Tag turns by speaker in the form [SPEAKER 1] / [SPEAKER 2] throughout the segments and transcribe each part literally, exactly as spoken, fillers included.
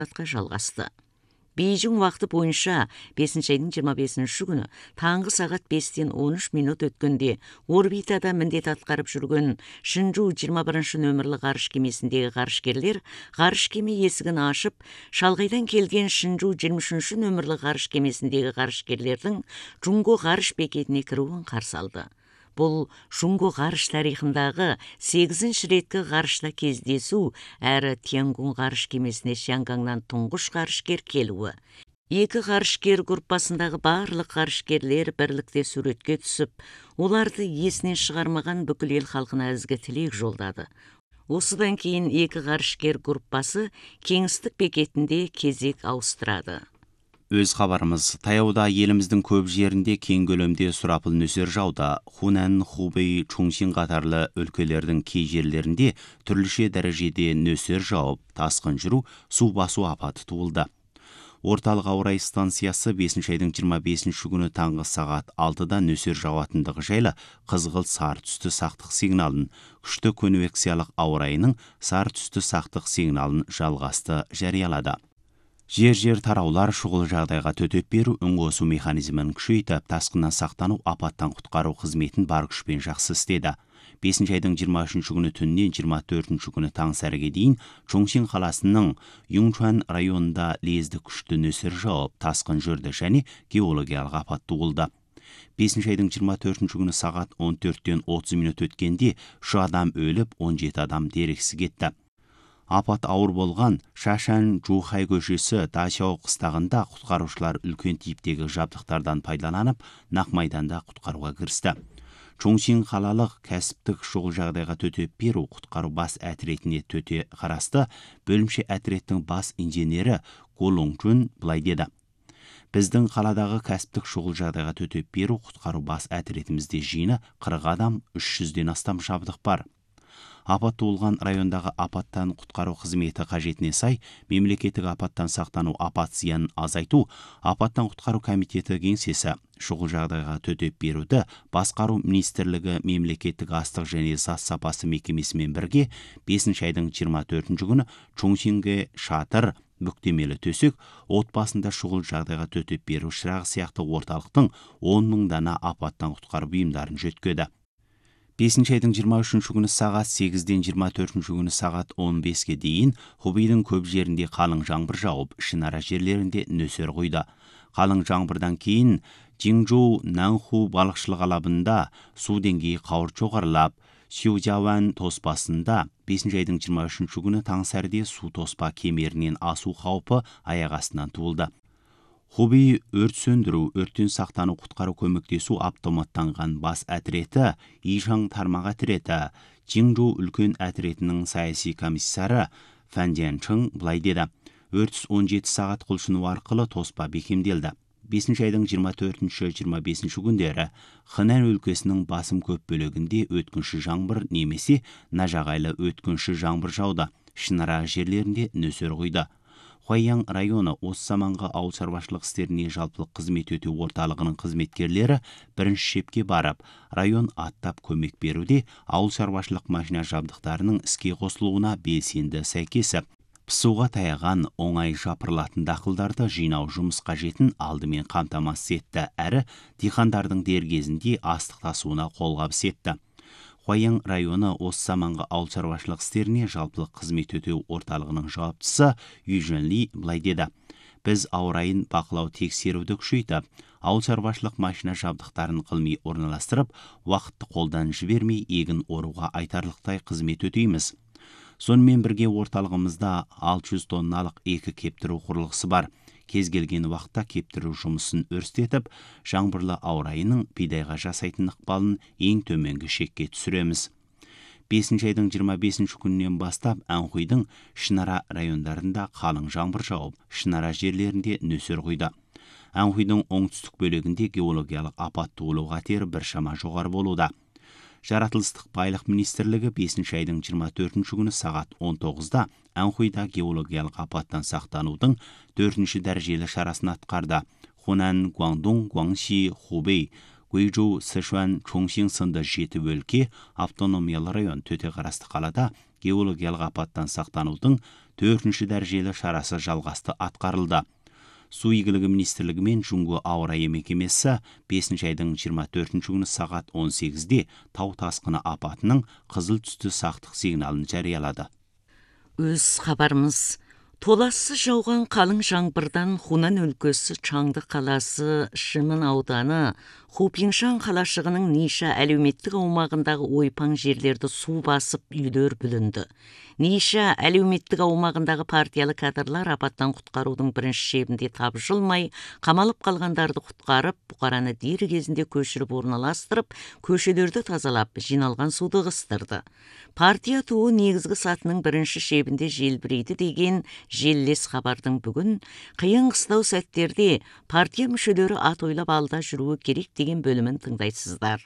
[SPEAKER 1] сағатқа жалғасты. Бейжің уақыты бойынша бесінші айдың жиырма бесінші күні таңғы сағат бестен он үш минут өткенде орбитада міндет атқарып жүрген Шинжу жиырма бірінші нөмірлі ғарыш кемесіндегі ғарышкерлер ғарыш кеме есігін ашып, шалғайдан келген Шинжу жиырма үшінші нөмірлі ғарыш кемесіндегі ғарышкерлердің Жунго ғарыш бекетіне кіруін қарсы алды. Бұл Жунго ғарыш тарихындағы сегізінші реткі ғарышта кездесу әрі Тиангун ғарыш кемесіне Шангаңнан тұңғыш ғарышкер келуі. Екі ғарышкер группасындағы барлық ғарышкерлер бірлікте суретке түсіп, оларды есінен шығармаған бүкіл ел халқына ізгі тілек жолдады. Осыдан кейін екі ғарышкер группасы кеңістік бекетінде кезек ауыстырады.
[SPEAKER 2] Өз хабарымыз, таяуда еліміздің көп жерінде кең көлемде сұрапыл нөсер жауда. Хунан, Хубей, Чоңсин қатарлы өлкелердің кей жерлерінде түрліше дәрежеде нөсер жауып, тасқын жүру, су басу апаты туылды. Орталық ауа райы станциясы бесінші айдың жиырма бесінші күні таңғы сағат алтыда нөсер жауатындығы жайлы қызғылт сары түсті сақтық сигналын, күшті конвекциялық ауа райының сары түсті сақтық сигналын жалғасты жариялады. Жер-жер тараулар шұғыл жағдайға төтеп беру, үн қосу механизмін күшейтіп, тасқыннан сақтану, апаттан құтқару қызметін бар күшпен жақсы істеді. бесінші айдың жиырма үшінші күні түннен жиырма төртінші күні таң сәріге дейін Чоңсин қаласының Юңчуан районында лезді күшті нөсер жауып, тасқын жүрді және геологиялық апат туылды. бесінші айдың жиырма төртінші күні сағат он төрттен отыз минут өткенде үш адам өліп, он жеті адам дерексіз кетті. Апат ауыр болған Шашан Жухай көшесі Дашау қыстағында құтқарушылар үлкен типтегі жабдықтардан пайдаланып, нақ майданда құтқаруға кірісті. Чоңсин қалалық кәсіптік шұғыл жағдайға төтеп беру құтқару бас әтіретіне төте қарасты бөлімше әтіреттің бас инженері Голоңчун былай деді. Біздің қаладағы кәсіптік шұғыл жағдайға төтеп беру құтқару бас әтіретімізде жиыны қырық адам, үш жүзден астам жабдық бар. Апат туылған райондағы апаттан құтқару қызметі қажетіне сай, мемлекеттік апаттан сақтану апат зиянын азайту, апаттан құтқару комитеті кеңсесі шұғыл жағдайға төтеп беруді басқару министрлігі мемлекеттік астық және зат сапасы мекемесімен бірге бесінші айдың жиырма төртінші күні Чоңсинге шатыр, бүктемелі төсек, отбасында шұғыл жағдайға төтеп беру шырағы сияқты орталықтың он мың дана апаттан құтқару бұйымдарын жөткеді. бесінші айдың жиырма үшінші күні сағат сегізден жиырма төртінші күні сағат он беске дейін Хубейдің көп жерінде қалың жаңбыр жауып, ішінара жерлерінде нөсер құйды. Қалың жаңбырдан кейін Жиңжу Нанху балықшылық алабында су деңгейі қауырт жоғарылап, Сюжауан тоспасында бесінші айдың жиырма үшінші күні таң сәріде су тоспа кемерінен асу қаупі аяқ астынан туылды. Хубей өрт сөндіру, өрттен сақтану құтқару көмектесу автоматтанған бас әтіреті, Ишан тармақ әтіреті, Жиңжу үлкен әтіретінің саяси комиссары Фәнден Чың былай деді. Өртіс он жеті сағат құлшыну арқылы тоспа бекемделді. бесінші айдың жиырма төртінші жиырма бесінші күндері Хэнань өлкесінің басым көп бөлігінде өткінші жаңбыр немесе нажағайлы өткінші жаңбыр жауды, ішінара жерлерінде нөсер құйды. Хуайяң районы осы заманғы ауыл шаруашылық істеріне жалпылық қызмет өтеу орталығының қызметкерлері бірінші шепке барып, район аттап көмек беруде ауыл шаруашылық машина жабдықтарының іске қосылуына белсенді сәйкесіп, пысуға таяған оңай жапырылатын дақылдарды жинау жұмыс қажетін алдымен қамтамасыз етті әрі диқандардың дер кезінде астық тасуына қолғабыс етті. Хуайяң районы осы заманғы ауыл шаруашылық істеріне жалпылық қызмет өтеу орталығының жауаптысы Юженли былай деді. Біз ауа райын бақылау тексеруді күшейтіп, ауыл шаруашылық машина жабдықтарын қылмай орналастырып, уақытты қолдан жібермей егін оруға айтарлықтай қызмет өтейміз. Сонымен бірге орталығымызда алты жүз тонналық екі кептіру құрылғысы бар. Кез келген уақытта кептіру жұмысын өрістетіп, жаңбырлы ауа райының бидайға жасайтын ықпалын ең төменгі шекке түсіреміз. бесінші айдың жиырма бесінші күнінен бастап Анхуйдың ішінара райондарында қалың жаңбыр жауып, ішінара жерлерінде нөсер құйды. Анхуйдың оңтүстік бөлігінде геологиялық апат туылу қатері біршама жоғары болуда. Жаратылыстық байлық министрлігі бесінші айдың жиырма төртінші күні сағат он тоғызда Анхуйда геологиялық апаттан сақтанудың төртінші дәрежелі шарасын атқарды. Хунан, Гуандун, Гуаңши, Хубей, Гуйжу, Сычуан, Чоңсин сынды жеті өлке автономиялы район төте қарасты қалада геологиялық апаттан сақтанудың төртінші дәрежелі шарасы жалғасты атқарылды. Су игілігі министрлігі мен Жунго ауа райы мекемесі бесінші айдың жиырма төртінші күні сағат он сегізде тау тасқыны апатының қызыл түсті сақтық сигналын жариялады.
[SPEAKER 1] Өз хабарымыз. Толассыз жауған қалың жаңбырдан Хунан өлкесі Чаңды қаласы Шымын ауданы Хупиншан қалашығының Ниша әлеуметтік аумағындағы ойпаң жерлерді су басып үйлер бүлінді. Ниша әлеуметтік аумағындағы партиялы кадрлар апаттан құтқарудың бірінші шебінде тапжылмай, қамалып қалғандарды құтқарып, бұқараны дер кезінде көшіріп орналастырып, көшелерді тазалап, жиналған суды ығыстырды. Партия туы негізгі сатының бірінші шебінде желбірейді деген желлес хабардың бүгін қиын қыстау сәттерде партия мүшелері ат ойлап алда жүруі керек деген бөлімін тыңдайсыздар.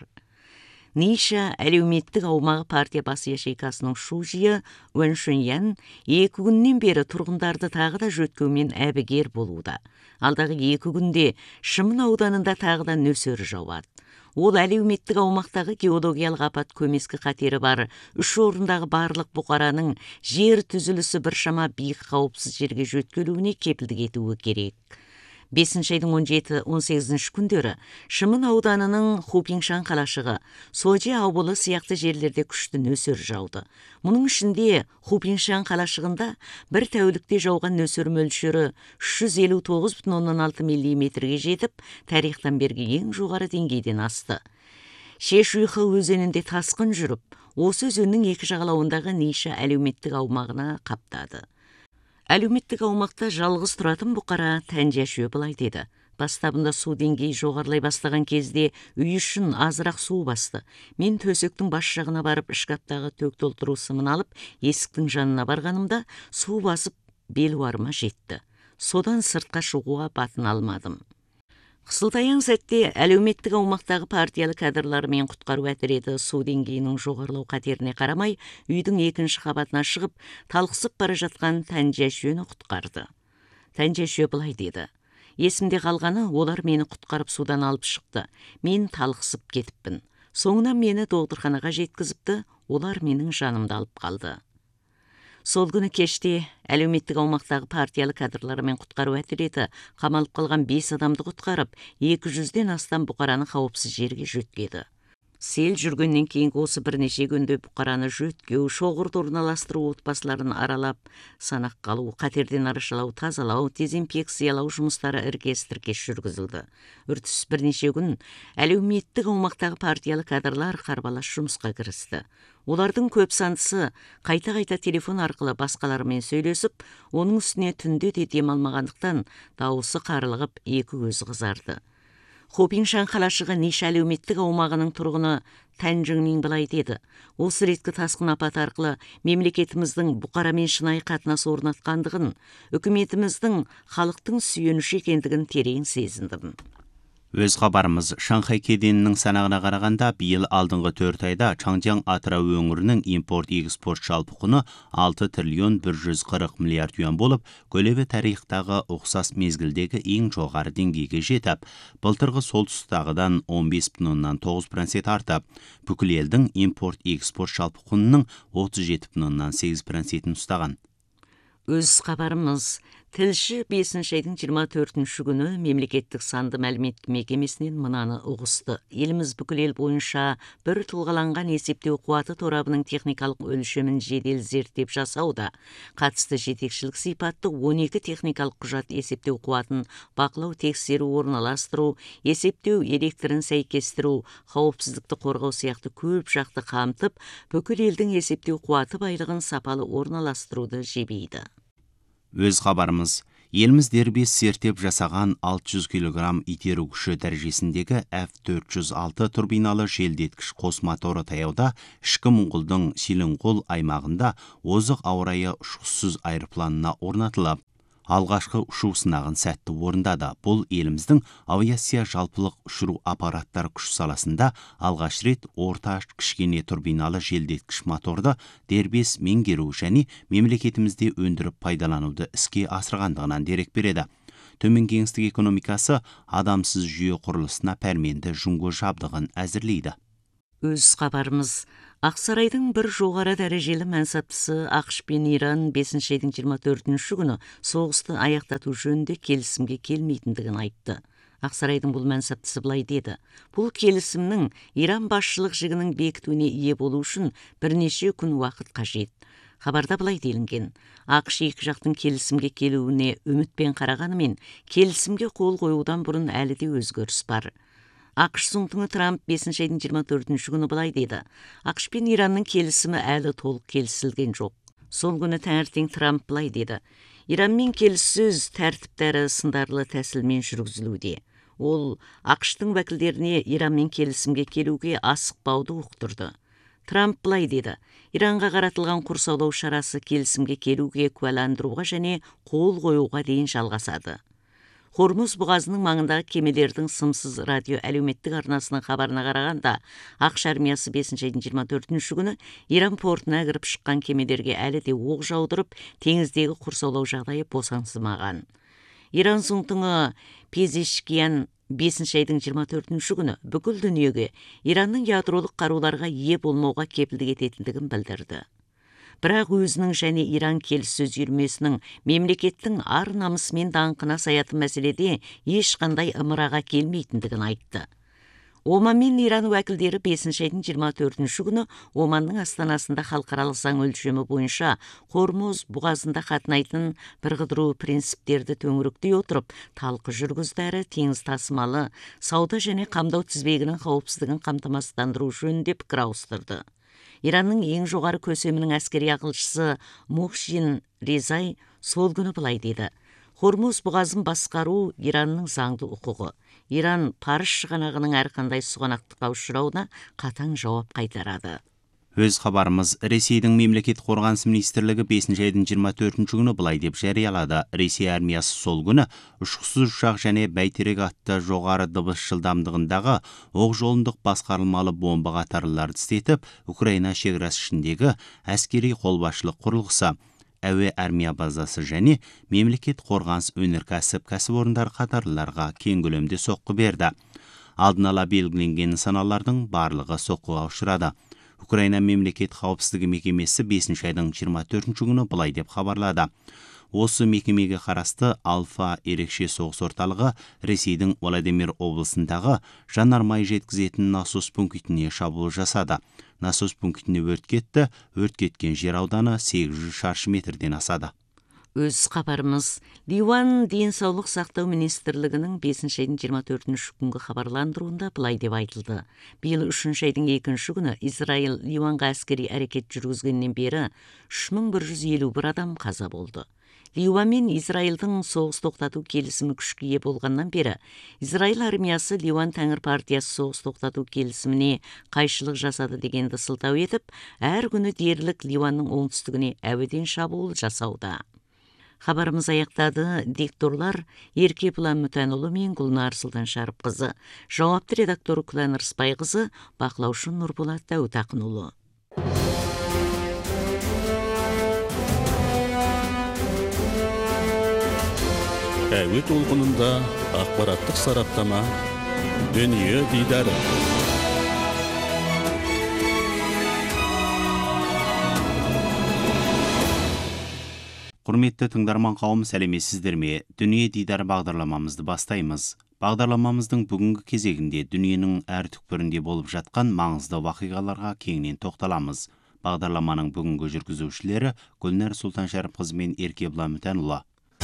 [SPEAKER 1] Ниша әлеуметтік аумағы партия бас ячейкасының шужиы Уэншуньян екі күннен бері тұрғындарды тағы да жөткеумен әбігер болуда. Алдағы екі күнде Шымын ауданында тағы да нөсер жауады. Ол әлеуметтік аумақтағы геологиялық апат көмескі қатері бар үш орындағы барлық бұқараның жер түзілісі біршама биік қауіпсіз жерге жөткелуіне кепілдік етуі керек. бесінші айдың он жеті он сегізінші күндері Шымын ауданының Хупиншан қалашығы, Сожи ауылы сияқты жерлерде күшті нөсер жауды. Мұның ішінде Хупиншан қалашығында бір тәулікте жауған нөсер мөлшері үш жүз елу тоғыз бүтін оннан алты миллиметрге жетіп, тарихтан бергі ең жоғары деңгейден асты. Шешуйхы өзенінде тасқын жүріп, осы өзеннің екі жағалауындағы Ниша әлеуметтік аумағына қаптады. Әлеуметтік аумақта жалғыз тұратын бұқара Тәнжашуе былай деді. Бастабында су деңгейі жоғарылай бастаған кезде үй үшін азырақ су басты. Мен төсектің бас жағына барып шкаптағы төк толтыру сымын алып, есіктің жанына барғанымда су басып белуарыма жетті. Содан сыртқа шығуға батын алмадым. Қысылтаяң сәтте әлеуметтік аумақтағы партиялы кадрларымен құтқару әтіреті су деңгейінің жоғарылау қатеріне қарамай, үйдің екінші қабатына шығып, талқысып бара жатқан Тәнжашуені құтқарды. Тәнжашуе былай деді. Есімде қалғаны, олар мені құтқарып судан алып шықты. Мен талқысып кетіппін. Соңынан мені доғдырханаға жеткізіпті, олар менің жанымды алып қалды. Сол күні кеште әлеуметтік аумақтағы партиялы кадрларымен құтқару әтіреті қамалып қалған бес адамды құтқарып, екі жүзден астам бұқараны қауіпсіз жерге жөткеді. Сел жүргеннен кейінгі осы бірнеше күнде бұқараны жөткеу, шоғырды орналастыру, отбасыларын аралап, санақ қалу, қатерден арашалау, тазалау, дезинфекциялау жұмыстары іркес-тіркес жүргізілді. Үртіс бірнеше күн әлеуметтік аумақтағы партиялы кадрлар қарбалас жұмысқа кірісті. Олардың көп сандысы қайта-қайта телефон арқылы басқаларымен сөйлесіп, оның үстіне түнде де демалмағандықтан дауысы қарлығып, екі көзі қызарды. Хупиншан қалашығы Ниша әлеуметтік аумағының тұрғыны Тәнжіңнің былай деді. Осы реткі тасқын апаты арқылы мемлекетіміздің бұқарамен шынайы қатынас орнатқандығын, үкіметіміздің халықтың сүйеніші екендігін терең сезіндім.
[SPEAKER 2] Өз хабарымыз Шанхай кеденінің санағына қарағанда биыл алдыңғы төрт айда Чаңжаң Атырау өңірінің импорт-экспорт жалпы құны алты триллион бір жүз қырық миллиард юан болып, көлемі тарихтағы ұқсас мезгілдегі ең жоғары деңгейге жетіп, былтырғы сол тұстағыдан он бес бүтін оннан тоғыз процент артып, бүкіл елдің импорт-экспорт жалпы құнының отыз жеті бүтін оннан сегіз процентін ұстаған.
[SPEAKER 1] Өз хабарымыз. Тілші бесінші айдың жиырма төртінші күні мемлекеттік санды мәлімет мекемесінен мынаны ұғысты. Еліміз бүкіл ел бойынша бір тұлғаланған есептеу қуаты торабының техникалық өлшемін жедел зерттеп жасауда. Қатысты жетекшілік сипатты он екі техникалық құжат есептеу қуатын бақылау, тексеру, орналастыру, есептеу электрін сәйкестіру, қауіпсіздікті қорғау сияқты көп жақты қамтып, бүкіл елдің есептеу қуаты байлығын сапалы орналастыруды жебейді.
[SPEAKER 2] Өз хабарымыз, еліміз дербес зерттеп жасаған алты жүз килограмм итеру күші дәрежесіндегі эф төрт жүз алты турбиналы желдеткіш қос моторы таяуда ішкі Мұңғылдың Силіңғол аймағында озық ауа райы ұшқышсыз аэропланына орнатылып, алғашқы ұшу сынағын сәтті орындады. Бұл еліміздің авиация жалпылық ұшыру аппараттар күш саласында алғаш рет орта кішкене турбиналы желдеткіш моторды дербес меңгеру және мемлекетімізде өндіріп пайдалануды іске асырғандығынан дерек береді. Төмен кеңістік экономикасы адамсыз жүйе құрылысына пәрменді Жунго жабдығын әзірлейді.
[SPEAKER 1] Өз хабарымыз. Ақсарайдың бір жоғары дәрежелі мәнсаптысы ақш пен Иран бесінші айдың жиырма төртінші күні соғысты аяқтату жөнінде келісімге келмейтіндігін айтты. Ақсарайдың бұл мәнсаптысы былай деді: бұл келісімнің Иран басшылық жігінің бекітуіне ие болу үшін бірнеше күн уақыт қажет. Хабарда былай делінген: ақш екі жақтың келісімге келуіне үмітпен қарағанымен, келісімге қол қоюдан бұрын әлі де өзгеріс бар. ақш Зұңтыңы Трамп бесінші айдың жиырма төртінші күні былай деді: ақш пен Иранның келісімі әлі толық келісілген жоқ. Сол күні таңертең Трамп былай деді: Иранмен келіссөз тәртіптері сындарлы тәсілмен жүргізілуде. Ол ақштың уәкілдеріне Иранмен келісімге келуге асықпауды ұқтырды. Трамп былай деді: Иранға қаратылған құрсаулау шарасы келісімге келуге куәландыруға және қол қоюға дейін жалғасады. Хормуз бұғазының маңындағы кемелердің сымсыз радио әлеуметтік арнасының хабарына қарағанда, ақш армиясы бесінші айдың жиырма төртінші күні Иран портына кіріп шыққан кемелерге әлі де оқ жаудырып, теңіздегі құрсаулау жағдайы босаңсымаған. Иран Зұңтыңы Пезешкиян бесінші айдың жиырма төртінші күні бүкіл дүниеге Иранның ядролық қаруларға ие болмауға кепілдік ететіндігін білдірді. Бірақ өзінің және Иран келіссөз үйірмесінің мемлекеттің ар намысы мен даңқына саятын мәселеде ешқандай ымыраға келмейтіндігін айтты. Оман мен Иран уәкілдері бесінші айдың жиырма төртінші күні Оманның астанасында халықаралық заң өлшемі бойынша Хормуз бұғазында қатынайтын бірқыдыру принциптерді төңіректей отырып, талқы жүргізді әрі теңіз тасымалы, сауда және қамдау тізбегінің қауіпсіздігін қамтамасыздандыру жөнінде пікір ауыстырды. Иранның ең жоғары көсемінің әскери ақылшысы Мухсин Резай сол күні былай деді: Хормуз бұғазын басқару Иранның заңды құқығы. Иран Париж шығанағының әрқандай сұғанақтыққа ұшырауына қатаң жауап қайтарады.
[SPEAKER 2] Өз хабарымыз Ресейдің мемлекет қорғаныс министрлігі бесінші айдың жиырма төртінші күні былай деп жариялады: Ресей армиясы сол күні ұшқышсыз ұшақ және бәйтерек атты жоғары дыбыс жылдамдығындағы оқ жолындық басқарылмалы бомба қатарларды істетіп, Украина шекарасы ішіндегі әскери қолбасшылық құрылғысы, әуе армия базасы және мемлекет қорғаныс өнеркәсіп кәсіпорындары қатарлыларға кең көлемде соққы берді. Алдын ала белгіленген нысаналардың барлығы соққыға ұшырады. Украина мемлекет қауіпсіздігі мекемесі бесінші айдың жиырма төртінші күні былай деп хабарлады: осы мекемеге қарасты Алфа ерекше соғыс орталығы Ресейдің Владимир облысындағы жанармай жеткізетін насос пунктіне шабуыл жасады. Насос пунктіне өрт кетті. Өрт кеткен жер ауданы сегіз жүз шаршы метрден асады.
[SPEAKER 1] Өз хабарымыз Ливан денсаулық сақтау министрлігінің бесінші айдың жиырма төртінші күнгі хабарландыруында былай деп айтылды: биыл үшінші айдың екінші күні Израиль Ливанға әскери әрекет жүргізгеннен бері үш мың бір жүз елу бір адам қаза болды. Ливан мен Израильдің соғыс тоқтату келісімі күшке ие болғаннан бері Израиль армиясы Ливан Тәңір партиясы соғыс тоқтату келісіміне қайшылық жасады дегенді сылтау етіп, әр күні дерлік Ливанның оңтүстігіне әуеден шабуыл жасауда. Хабарымыз аяқтады. Дикторлар Ерке План Мүтәнұлы мен Гүлнар Сұлтан Шарыпқызы, жауапты редакторы Күлән Рысбайқызы, бақылаушы Нұрболат Дәутақынұлы.
[SPEAKER 3] Әуе толқынында ақпараттық сараптама, дүние дидары.
[SPEAKER 2] Құрметті тыңдарман қауым, сәлеметсіздер ме? Дүние дидар бағдарламамызды бастаймыз. Бағдарламамыздың бүгінгі кезегінде дүниенің әр түкпірінде болып жатқан маңызды вақиғаларға кеңінен тоқталамыз. Бағдарламаның бүгінгі жүргізушілері Гүлнар Сұлтан Шарыпқызы мен Ерке План Мүтәнұлы.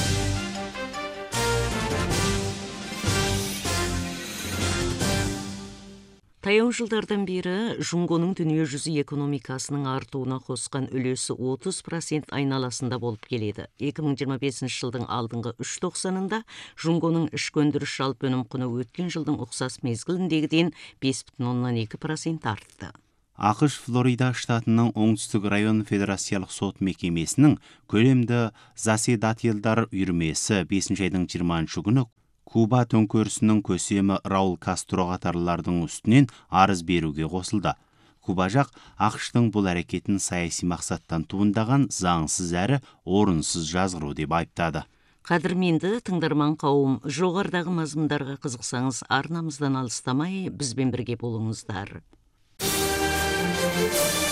[SPEAKER 1] Таяу жылдардан бері Жұңғоның дүние жүзі экономикасының артуына қосқан үлесі отыз процент айналасында болып келеді. екі мың жиырма бесінші жылдың алдыңғы үш тоқсанында Жұңғоның ішкі өндіріс жалпы өнім құны өткен жылдың ұқсас мезгіліндегіден бес бүтін оннан екі процент артты.
[SPEAKER 2] ақш Флорида штатының оңтүстік район федерациялық сот мекемесінің көлемді заседательдар үйірмесі бесінші айдың жиырмасыншы күні Куба төңкерісінің көсемі Раул Кастро қатарлардың үстінен арыз беруге қосылды. Куба жақ ақштың бұл әрекетін саяси мақсаттан туындаған заңсыз әрі орынсыз жазғыру деп айыптады.
[SPEAKER 1] Қадірменді тыңдарман қауым, жоғарыдағы мазмұндарға қызықсаңыз, арнамыздан алыстамай бізбен бірге болыңыздар.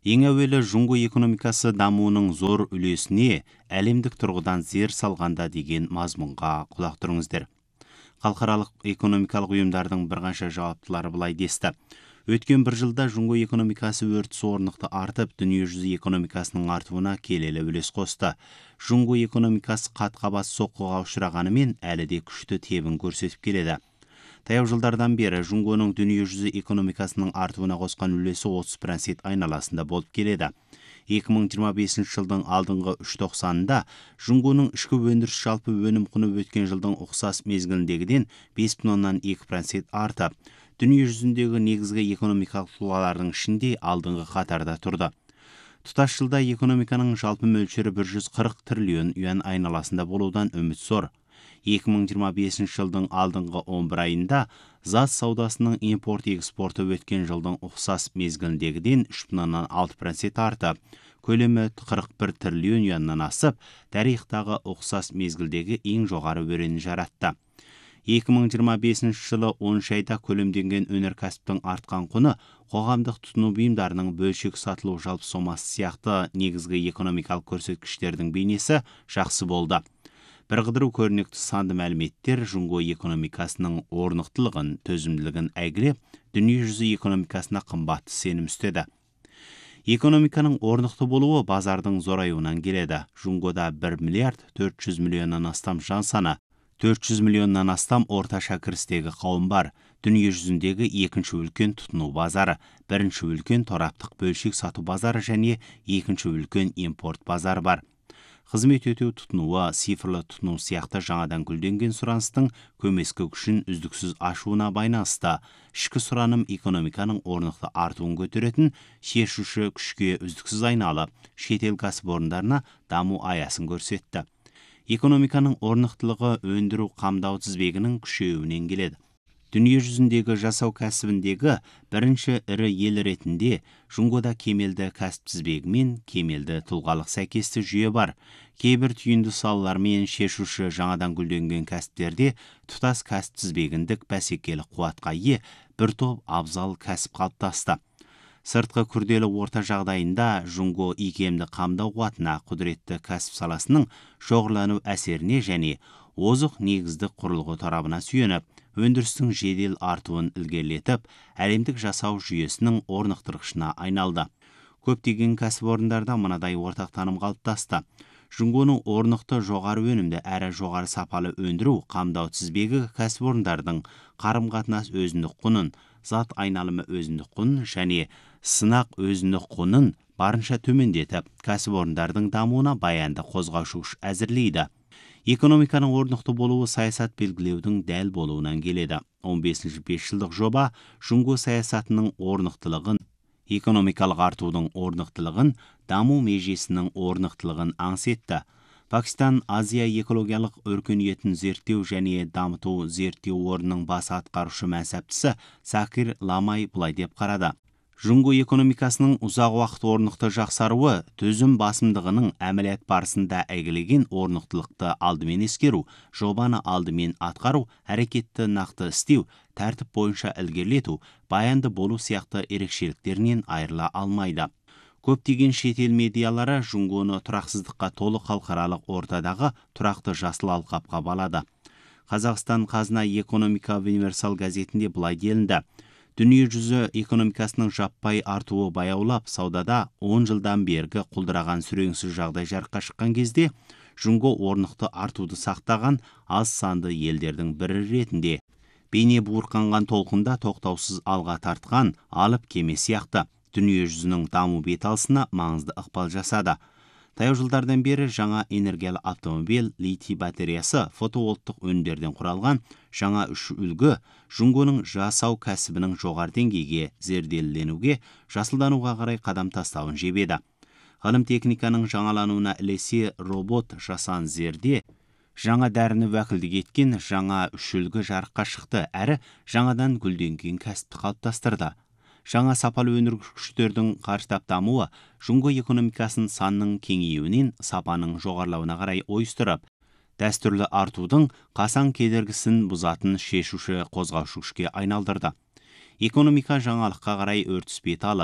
[SPEAKER 2] Ең әуелі жұңго экономикасы дамуының зор үлесіне әлемдік тұрғыдан зер салғанда деген мазмұнға құлақ тұрыңыздар. Халықаралық экономикалық ұйымдардың бірқанша жауаптылары былай десті. Өткен бір жылда жұңго экономикасы өртіс орнықты артып, дүниежүзі экономикасының артуына келелі үлес қосты. Жұңго экономикасы қат-қабат соққыға ұшырағанымен әлі де күшті тебін көрсетіп келеді. Таяу жылдардан бері жұңгоның дүниежүзі экономикасының артуына қосқан үлесі отыз процент айналасында болып келеді. екі мың жиырма бесінші жылдың алдыңғы үш тоқсанында жұңгоның ішкі өндіріс жалпы өнім құны өткен жылдың ұқсас мезгіліндегіден бес бүтін оннан екі процент артып, дүние жүзіндегі негізгі экономикалық тұлғалардың ішінде алдыңғы қатарда тұрды. Тұтас жылда экономиканың жалпы мөлшері бір жүз қырық триллион юан айналасында болудан үміт зор. екі мың жиырма бесінші жылдың алдыңғы он бір айында зат саудасының импорт-экспорты өткен жылдың ұқсас мезгіліндегіден үш бүтін оннан алты процент артып, көлемі қырық бір триллион юаннан асып, тарихтағы ұқсас мезгілдегі ең жоғары өрені жаратты. екі мың жиырма бесінші жылы оныншы айда көлемденген өнеркәсіптің артқан құны қоғамдық тұтыну бұйымдарының бөлшек сатылу жалпы сомасы сияқты негізгі экономикалық көрсеткіштердің бейнесі жақсы болды. Бір қыдыру көрнекті санды мәліметтер жұңго экономикасының орнықтылығын, төзімділігін әйгілеп, дүние жүзі экономикасына қымбатты сенім үстеді. Экономиканың орнықты болуы базардың зораюынан келеді. Жұңгода бір миллиард төрт жүз миллионнан астам жан саны, төрт жүз миллионнан астам орташа кірістегі қауым бар. Дүние жүзіндегі екінші үлкен тұтыну базары, бірінші үлкен тораптық бөлшек сату базары және екінші үлкен импорт базары бар. Қызмет өтеу тұтынуы, цифрлы тұтыну сияқты жаңадан гүлденген сұраныстың көмескі күшін үздіксіз ашуына байланысты. Ішкі сұраным экономиканың орнықты артуын көтеретін шешуші күшке үздіксіз айналып, шетел кәсіпорындарына даму аясын көрсетті. Экономиканың орнықтылығы өндіру қамдау тізбегінің күшеуінен келеді. Дүние жүзіндегі жасау кәсібіндегі бірінші ірі ел ретінде жұңгода кемелді кәсіп тізбегі мен кемелді тұлғалық сәйкесті жүйе бар. Кейбір түйінді салалармен шешуші жаңадан гүлденген кәсіптерде тұтас кәсіп тізбегіндік бәсекелі қуатқа ие бір топ абзал кәсіп қалыптасты. Сыртқы күрделі орта жағдайында жұңго икемді қамдау қуатына құдіретті кәсіп саласының шоғырлану әсеріне және озық негізді құрылғы тарабына сүйеніп, өндірістің жедел артуын ілгерілетіп, әлемдік жасау жүйесінің орнықтырғышына айналды. Көптеген кәсіпорындарда мынадай ортақ таным қалыптасты. Жұңгоның орнықты жоғары өнімді әрі жоғары сапалы өндіру қамдау тізбегі кәсіпорындардың қарым-қатынас өзіндік құнын, зат айналымы өзіндік құнын және сынақ өзіндік құнын барынша төмендетіп, кәсіпорындардың дамуына баянды қозғаушы күш әзірлейді. Экономиканың орнықты болуы саясат белгілеудің дәл болуынан келеді. он бесінші бес жылдық жоба жұңго саясатының орнықтылығын, экономикалық артудың орнықтылығын, даму межесінің орнықтылығын аңсетті. Пакистан Азия экологиялық өркениетін зерттеу және дамыту зерттеу орнының бас атқарушы мәнсаптысы Сакир Ламай былай деп қарады. Жұңго экономикасының ұзақ уақыт орнықты жақсаруы төзім басымдығының әмілият барысында әйгілеген орнықтылықты алдымен ескеру, жобаны алдымен атқару, әрекетті нақты істеу, тәртіп бойынша ілгерілету, баянды болу сияқты ерекшеліктерінен айырыла алмайды. Көптеген шетел медиалары жұңгоны тұрақсыздыққа толы халықаралық ортадағы тұрақты жасыл алқапқа балады. Қазақстан Қазына экономика универсал газетінде былай делінді. Дүние жүзі экономикасының жаппай артуы баяулап, саудада он жылдан бергі құлдыраған сүреңсіз жағдай жарыққа шыққан кезде, жұңго орнықты артуды сақтаған аз санды елдердің бірі ретінде бейне буырқанған толқында тоқтаусыз алға тартқан алып кеме сияқты дүние жүзінің даму беталысына маңызды ықпал жасады. Таяу жылдардан бері жаңа энергиялы автомобиль, литий батареясы, фотоволттық өнімдерден құралған жаңа үш үлгі жұңгоның жасау кәсібінің жоғары деңгейге зерделенуге, жасылдануға қарай қадам тастауын жебеді. Ғылым техниканың жаңалануына ілесе робот жасан зерде жаңа дәріні уәкілдік еткен жаңа үш үлгі жарыққа шықты әрі жаңадан гүлденген кәсіпті қалыптастырды. Жаңа сапалы өндіргіштердің қарыштап дамуы жұңго экономикасын санның кеңеюінен сапаның жоғарылауына қарай ойыстырып, дәстүрлі артудың қасан кедергісін бұзатын шешуші қозғаушы күшке айналдырды. Экономика жаңалыққа қарай өртіс бет алып,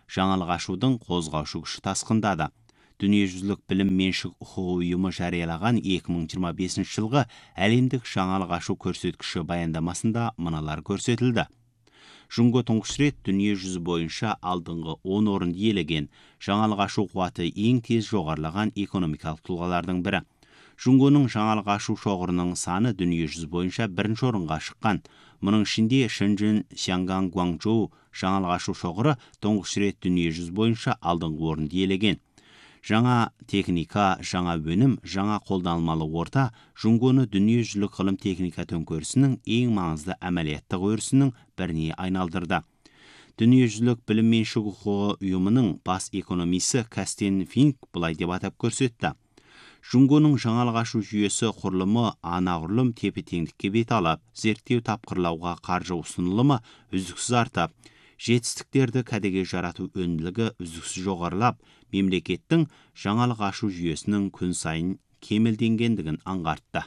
[SPEAKER 2] жаңалық ашудың қозғаушы күші тасқындады. Дүниежүзілік білім меншік құқығы ұйымы жариялаған екі мың жиырма бесінші жылғы әлемдік жаңалық ашу көрсеткіші баяндамасында мыналар көрсетілді. Жұңго тұңғыш рет дүние жүзі бойынша алдыңғы он орынды иелеген, жаңалық ашу қуаты ең тез жоғарылаған экономикалық тұлғалардың бірі. Жұңгоның жаңалық ашу шоғырының саны дүние жүзі бойынша бірінші орынға шыққан. Мұның ішінде Шэньчжэн, Сянган, Гуанчжоу жаңалық ашу шоғыры тұңғыш рет дүние жүзі бойынша алдыңғы орынды иелеген. Жаңа техника, жаңа өнім, жаңа қолданылмалы орта Жұңгоны дүниежүзілік ғылым техника төңкерісінің ең маңызды әмәлияттық өрісінің біріне айналдырды. Дүниежүзілік білім меншік құқығы ұйымының бас экономисі Кастен Финк былай деп атап көрсетті. Жұңгоның жаңалық ашу жүйесі құрылымы анағұрлым тепе-теңдікке бет алып, зерттеу тапқырлауға қаржы ұсынылымы үздіксіз артып, жетістіктерді кәдеге жарату өнімділігі үздіксіз жоғарылап, мемлекеттің жаңалық ашу жүйесінің күн сайын кемелденгендігін аңғартты.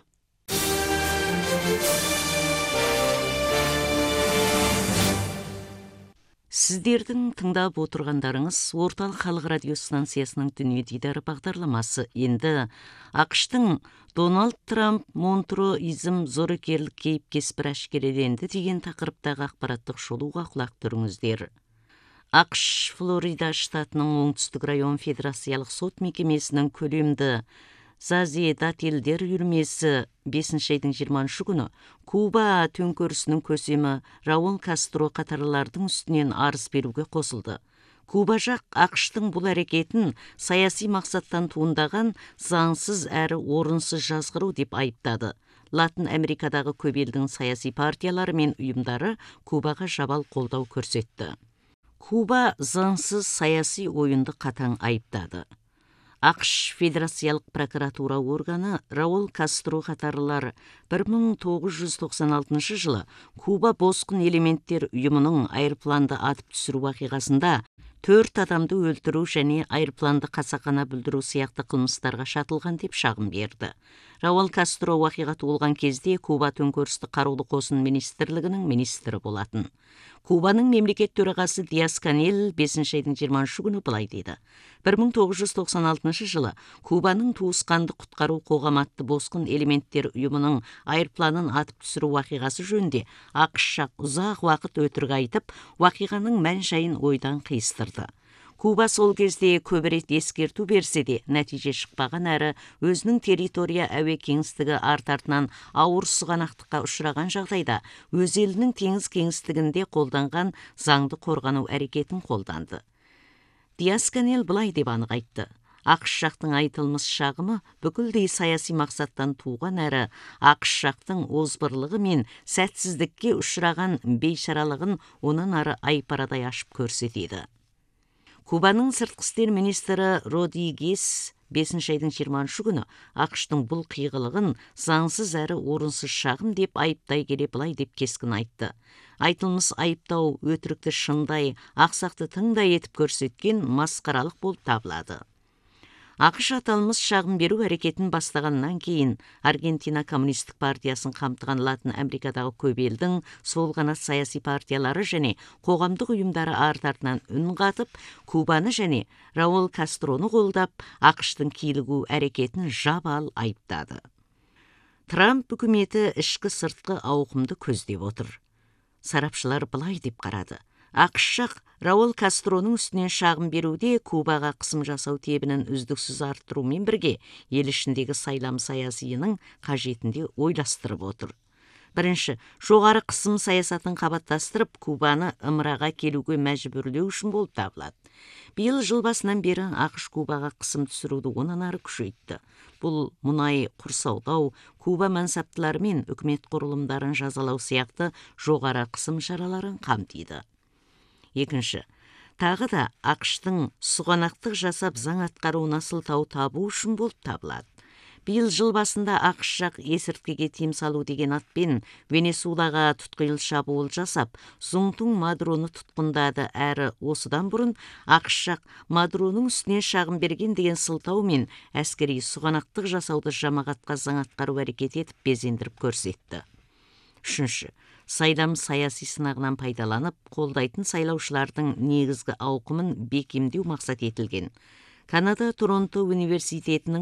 [SPEAKER 1] Сіздердің тыңдап отырғандарыңыз орталық халық радио станциясының дүние дидары бағдарламасы. Енді ақштың Дональд Трамп монтроизм зорекерлік кейіп кеспір әшкереленді деген тақырыптағы ақпараттық шолуға құлақ түріңіздер. ақш Флорида штатының оңтүстік район федерациялық сот мекемесінің көлемді Зазиедателдер үйірмесі бесінші айдың жиырмасыншы күні Куба төңкерісінің көсемі Рауль Кастро қатарлардың үстінен арыз беруге қосылды. Куба жақ ақштың бұл әрекетін саяси мақсаттан туындаған заңсыз әрі орынсыз жазғыру деп айыптады. Латын Америкадағы көп елдің саяси партиялары мен ұйымдары Кубаға жабал қолдау көрсетті. Куба заңсыз саяси ойынды қатаң айыптады. ақш федерациялық прокуратура органы Рауль Кастро қатарлар бір мың тоғыз жүз тоқсан алтыншы жылы Куба босқын элементтер ұйымының айырпланды атып түсіру вақиғасында төрт адамды өлтіру және айырпланды қасақана бүлдіру сияқты қылмыстарға шатылған деп шағым берді. Рауль Кастро вақиға туылған кезде Куба төңкерісті қарулы қосын министрлігінің министрі болатын. Кубаның мемлекет төрағасы Диас Канел бесінші айдың жиырмасыншы күні былай дейді. бір мың тоғыз жүз тоқсан алтыншы жылы Кубаның туысқанды құтқару қоғаматты босқын элементтер ұйымының айырпланын атып түсіру вақиғасы жөнінде ақш жақ ұзақ уақыт өтірік айтып, вақиғаның мән-жайын ойдан қиыстырды. Куба сол кезде көп рет ескерту берсе де, нәтиже шықпаған әрі өзінің территория әуе кеңістігі арт-артынан ауыр сұғанақтыққа ұшыраған жағдайда өз елінің теңіз кеңістігінде қолданған заңды қорғану әрекетін қолданды. Диас Канел былай деп анық айтты. ақш жақтың айтылмыс шағымы бүкілдей саяси мақсаттан туған әрі ақш жақтың озбырлығы мен сәтсіздікке ұшыраған бейшаралығын онан ары айпарадай ашып көрсетеді. Кубаның сыртқы істер министрі Родригес бесінші айдың жиырмасыншы күні ақштың бұл қиғылығын заңсыз әрі орынсыз шағым деп айыптай келе былай деп кескін айтты. Айтылмыс айыптау өтірікті шындай, ақсақты тыңдай етіп көрсеткен масқаралық болып табылады. ақш аталмыс шағым беру әрекетін бастағаннан кейін Аргентина коммунистік партиясын қамтыған Латын Америкадағы көп елдің сол қанат саяси партиялары және қоғамдық ұйымдары арт-артынан үн қатып, Кубаны және Рауль Кастроны қолдап, ақштың килігу әрекетін жабал айыптады. Трамп үкіметі ішкі сыртқы ауқымды көздеп отыр. Сарапшылар былай деп қарады. ақш жақ Рауль Кастроның үстінен шағым беруде Кубаға қысым жасау тебінін үздіксіз арттырумен бірге ел ішіндегі сайлам саясиының қажетінде ойластырып отыр. Бірінші, жоғары қысым саясатын қабаттастырып, Кубаны ымыраға келуге мәжбүрлеу үшін болып табылады. Биыл жыл басынан бері ақш Кубаға қысым түсіруді онан ары күшейтті. Бұл мұнай құрсаулау, Куба мансаптылары мен үкімет құрылымдарын жазалау сияқты жоғары қысым шараларын қамтиды. Екінші, тағы да ақштың сұғанақтық жасап заң атқаруына сылтау табу үшін болып табылады. Биыл жыл басында ақш жақ есірткіге тыйым салу деген атпен Венесуэлаға тұтқиыл шабуыл жасап, Зуңтун Мадуроны тұтқындады әрі осыдан бұрын ақш жақ Мадуроның үстіне шағым берген деген сылтаумен әскери сұғанақтық жасауды жамағатқа заң атқару әрекет етіп безендіріп көрсетті. Үшінші, сайлам саяси сынағынан пайдаланып, қолдайтын сайлаушылардың негізгі ауқымын бекемдеу мақсат етілген. Канада Торонто университетінің